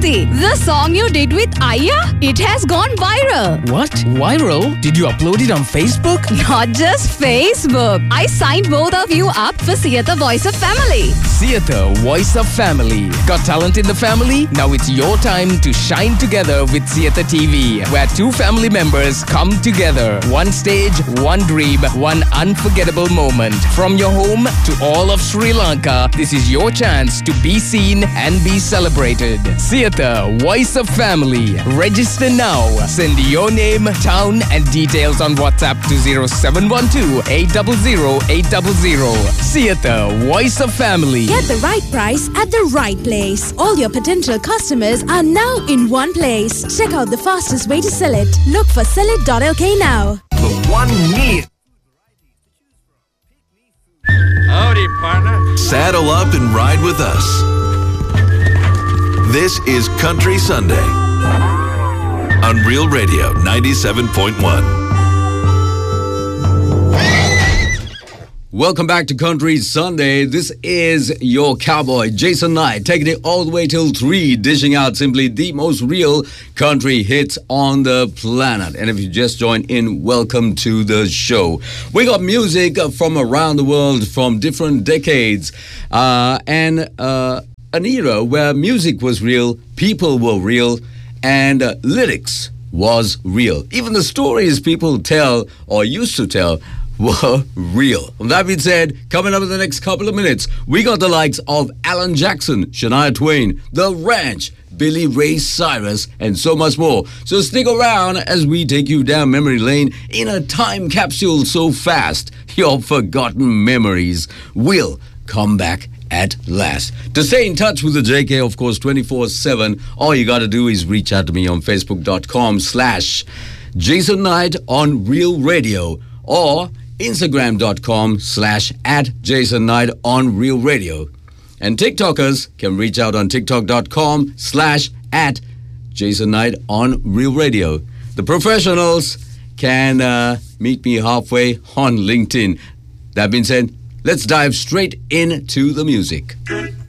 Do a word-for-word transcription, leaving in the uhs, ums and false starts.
Family. The song you did with Aya, it has gone viral. What? Viral? Did you upload it on Facebook? Not just Facebook. I signed both of you up for Theatre Voice of Family. Theatre Voice of Family. Got talent in the family? Now it's your time to shine together with Theatre T V, where two family members come together. One stage, one dream, one unforgettable moment. From your home to all of Sri Lanka, this is your chance to be seen and be celebrated. Theatre Voice of Family. Register now. Send your name, town and details on WhatsApp to zero seven one two, eight zero zero, eight zero zero. Theatre Voice of Family. Get the right price at the right place. All your potential customers are now in one place. Check out the fastest way to sell it. Look for sell it dot l k now. The one million. Howdy, partner. Saddle up and ride with us. This is Country Sunday on Real Radio ninety-seven point one. Welcome back to Country Sunday. This is your cowboy, Jason Knight, taking it all the way till three, dishing out simply the most real country hits on the planet. And if you just joined in, welcome to the show. We got music from around the world from different decades uh, and uh, an era where music was real, people were real, and uh, lyrics was real. Even the stories people tell or used to tell were real. With that being said, coming up in the next couple of minutes, we got the likes of Alan Jackson, Shania Twain, The Ranch, Billy Ray Cyrus, and so much more. So stick around as we take you down memory lane in a time capsule so fast, your forgotten memories will come back at last. To stay in touch with the J K, of course, twenty-four seven, all you got to do is reach out to me on Facebook.com slash Jason Knight on Real Radio or Instagram.com slash at Jason Knight on Real Radio. And TikTokers can reach out on TikTok.com slash at Jason Knight on Real Radio. The professionals can uh, meet me halfway on LinkedIn. That being said, let's dive straight into the music.